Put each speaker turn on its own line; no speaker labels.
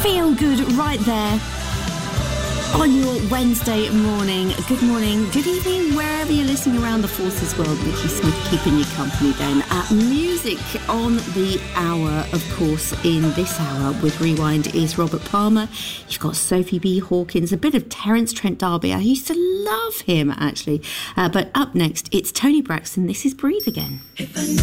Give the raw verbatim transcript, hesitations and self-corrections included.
Feel good right there on your Wednesday morning. Good morning, good evening, wherever you're listening around the Forces world. Nikki Smith keeping you company then. At music on the hour, of course, in this hour with Rewind is Robert Palmer. You've got Sophie B. Hawkins, a bit of Terence Trent D'Arby. I used to love him, actually. Uh, but up next, it's Tony Braxton. This is Breathe Again.